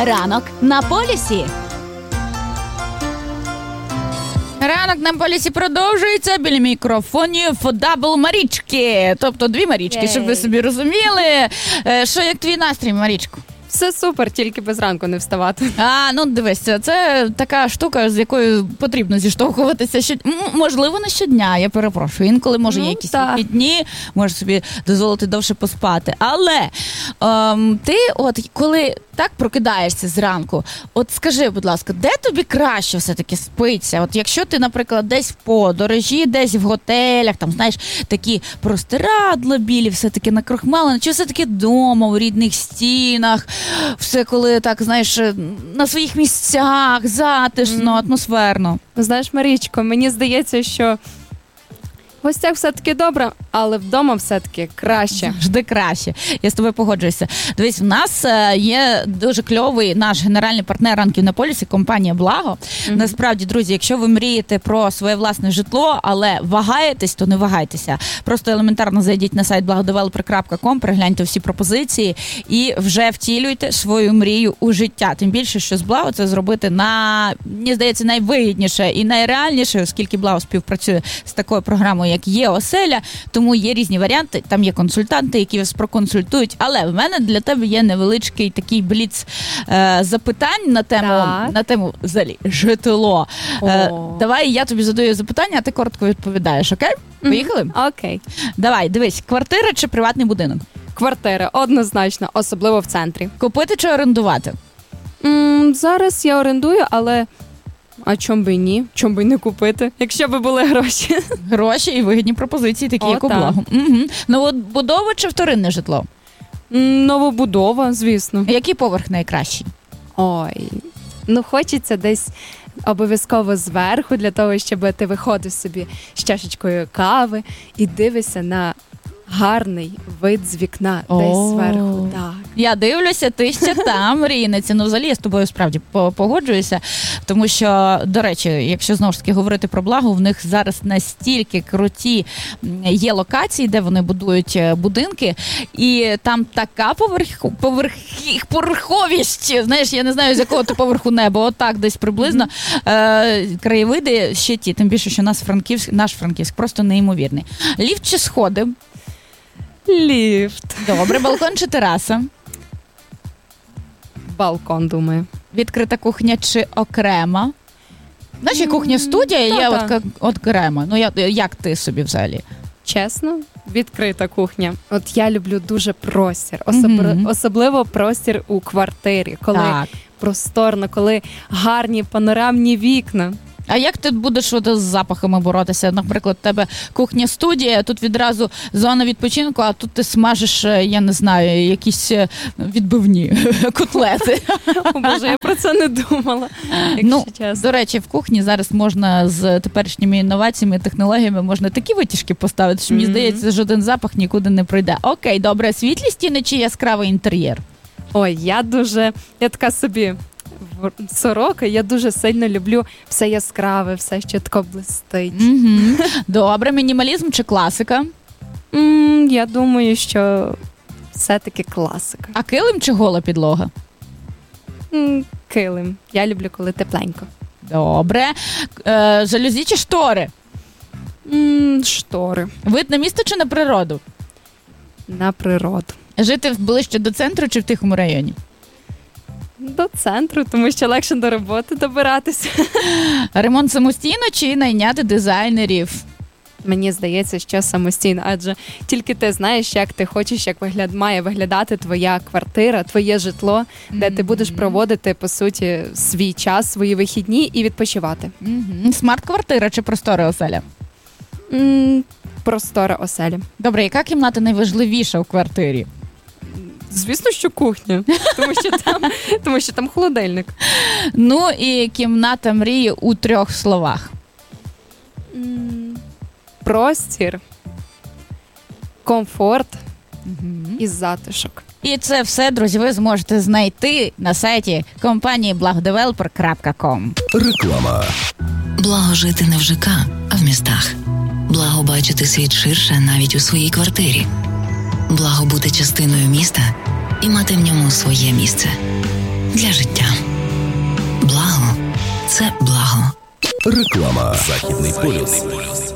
Ранок на полюсі. Ранок на полюсі продовжується. Біля мікрофонів дабл Марічки. Тобто 2 Марічки, щоб ви собі розуміли. Що, як твій настрій, Марічко? Все супер, тільки без ранку не вставати. Ну дивись, це така штука, з якою потрібно зіштовхуватися. Можливо, не щодня, я перепрошую. Інколи, може, є якісь вихідні, можеш собі дозволити довше поспати. Але ти от коли так прокидаєшся зранку, от скажи, будь ласка, де тобі краще все-таки спиться? От якщо ти, наприклад, десь в подорожі, десь в готелях, там, знаєш, такі простирадла білі, все-таки накрохмалені, чи все-таки вдома, у рідних стінах, все коли так, знаєш, на своїх місцях, затишно, атмосферно. Знаєш, Марічко, мені здається, що в гостях все-таки добре, але вдома все-таки краще. Завжди краще. Я з тобою погоджуюся. Дивись, в нас є дуже кльовий наш генеральний партнер «Ранків на полюсі» – компанія «Благо». Насправді, друзі, якщо ви мрієте про своє власне житло, але вагаєтесь, то не вагайтеся. Просто елементарно зайдіть на сайт blagodeveloper.com, перегляньте всі пропозиції і вже втілюйте свою мрію у життя. Тим більше, що з «Благо» це зробити мені здається, найвигідніше і найреальніше, оскільки «Благо» співпрацює з такою програмою, як «Є-оселя», тому є різні варіанти, там є консультанти, які вас проконсультують, але в мене для тебе є невеличкий такий бліц запитань на тему взагалі житло. Давай я тобі задаю запитання, а ти коротко відповідаєш, окей? Поїхали? Окей. Давай, дивись, квартира чи приватний будинок? Квартира, однозначно, особливо в центрі. Купити чи орендувати? Зараз я орендую, але а чом би і ні? Чом би й не купити, якщо би були гроші? Гроші і вигідні пропозиції, такі як у «Благо». Новобудова чи вторинне житло? Новобудова, звісно. Який поверх найкращий? Хочеться десь обов'язково зверху, для того, щоб ти виходив собі з чашечкою кави і дивишся на гарний вид з вікна десь зверху. Так. Я дивлюся, ти ще там, мрійниця. Взагалі я з тобою справді погоджуюся, тому що, до речі, якщо знову ж таки говорити про «Благо», в них зараз настільки круті є локації, де вони будують будинки, і там така поверховість, знаєш, я не знаю, з якого ти поверху неба, отак десь приблизно, краєвиди ще ті, тим більше, що наш Франківськ просто неймовірний. Ліфт чи сходи? Ліфт. Добре, балкон чи тераса? Балкон, думаю. Відкрита кухня чи окрема? Знаєш, є кухня-студія, є окрема. Як ти собі взагалі? Чесно, відкрита кухня. От я люблю дуже простір. Особливо простір у квартирі. Коли просторно, коли гарні панорамні вікна. А як ти будеш з запахами боротися? Наприклад, у тебе кухня-студія, тут відразу зона відпочинку, а тут ти смажиш, я не знаю, якісь відбивні котлети. О, Боже, я про це не думала, якщо чесно. До речі, в кухні зараз можна з теперішніми інноваціями, технологіями можна такі витяжки поставити, що, мені здається, жоден запах нікуди не пройде. Окей, добре, світлі стіни чи яскравий інтер'єр? Я така собі сорока, я дуже сильно люблю все яскраве, все, що тако блистить. Добре, мінімалізм чи класика? Я думаю, що все-таки класика. А килим чи гола підлога? Килим. Я люблю, коли тепленько. Добре. Жалюзі чи штори? Штори. Вид на місто чи на природу? На природу. Жити ближче до центру чи в тихому районі? До центру, тому що легше до роботи добиратися. Ремонт самостійно чи найняти дизайнерів? Мені здається, що самостійно, адже тільки ти знаєш, як ти хочеш, як має виглядати твоя квартира, твоє житло, де ти будеш проводити, по суті, свій час, свої вихідні і відпочивати. Смарт-квартира чи простора оселя? Простора оселя. Добре, яка кімната найважливіша у квартирі? Звісно, що кухня, тому що там холодильник. І кімната мрії у 3 словах. Простір, комфорт і затишок. І це все, друзі, ви зможете знайти на сайті компанії blagodeveloper.com. Реклама. Благо жити не в ЖК, а в містах. Благо бачити світ ширше навіть у своїй квартирі. Благо бути частиною міста і мати в ньому своє місце. для життя. Благо – це благо. Реклама. Західний полюс.